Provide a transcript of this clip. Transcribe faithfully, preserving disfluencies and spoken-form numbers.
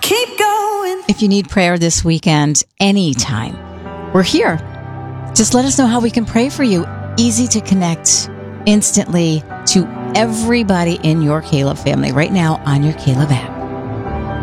keep going. If you need prayer this weekend, anytime, we're here. Just let us know how we can pray for you. Easy to connect instantly to everybody in your Caleb family right now on your Caleb app.